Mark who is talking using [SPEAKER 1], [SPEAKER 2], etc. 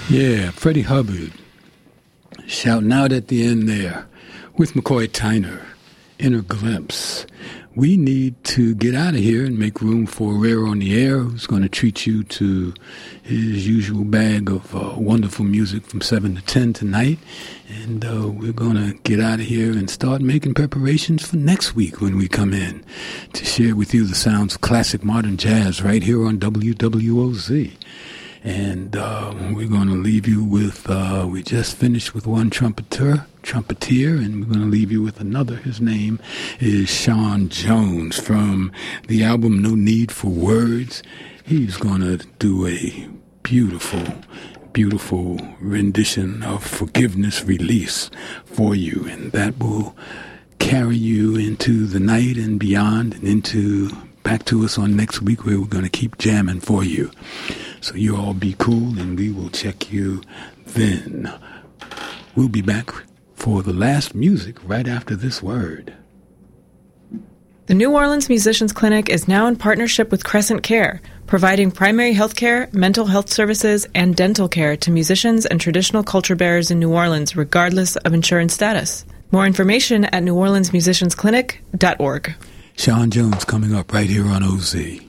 [SPEAKER 1] Yeah, Freddie Hubbard shouting out at the end there with McCoy Tyner, Inner Glimpse. We need to get out of here and make room for Rare on the Air, who's going to treat you to his usual bag of wonderful music from 7 to 10 tonight. And we're going to get out of here and start making preparations for next week when we come in to share with you the sounds of classic modern jazz right here on WWOZ. And we're going to leave you with, we just finished with one trumpeter, and we're going to leave you with another. His name is Sean Jones from the album No Need for Words. He's going to do a beautiful, beautiful rendition of Forgiveness Release for you, and that will carry you into the night and beyond and into back to us on next week, where we're going to keep jamming for you. So you all be cool, and we will check you then. We'll be back for the last music right after this word.
[SPEAKER 2] The New Orleans Musicians Clinic is now in partnership with Crescent Care, providing primary health care, mental health services, and dental care to musicians and traditional culture bearers in New Orleans, regardless of insurance status. More information at neworleansmusiciansclinic.org.
[SPEAKER 1] Sean Jones coming up right here on OZ.